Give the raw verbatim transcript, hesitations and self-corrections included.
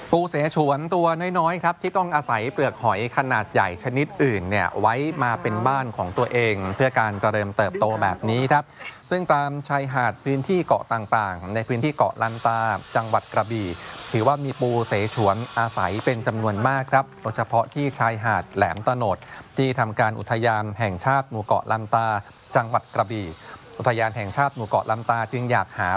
ปูเสฉวนตัวน้อยๆครับที่ต้องอาศัยเปลือกหอยขนาดใหญ่ชนิดอื่นเนี่ยไว้มาเป็นบ้านของตัวเองเพื่อการเจริญเติบโตแบบนี้ครับซึ่งตามชายหาดพื้นที่เกาะต่างๆในพื้นที่เกาะลันตาจังหวัดกระบี่ถือว่ามีปูเสฉวนอาศัยเป็นจำนวนมากครับโดยเฉพาะที่ชายหาดแหลมตะโนดที่ทำการอุทยานแห่งชาติหมู่เกาะลันตาจังหวัดกระบี่อุทยานแห่งชาติหมู่เกาะลันตาจึงอยากหา